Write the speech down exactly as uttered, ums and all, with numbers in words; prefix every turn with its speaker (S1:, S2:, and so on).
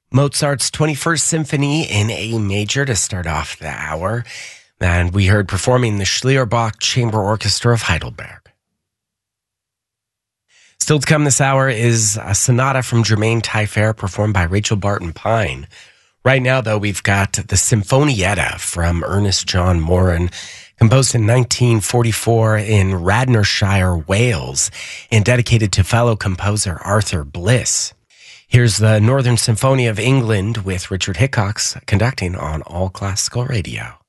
S1: Mozart's twenty-first Symphony in A major to start off the hour. And we heard performing the Schlierbach Chamber Orchestra of Heidelberg. Still to come this hour is a sonata from Germain Taillefer performed by Rachel Barton Pine. Right now, though, we've got the Sinfonietta from Ernest John Moran, composed in nineteen forty-four in Radnorshire, Wales, and dedicated to fellow composer Arthur Bliss. Here's the Northern Symphony of England with Richard Hickox conducting on All Classical Radio.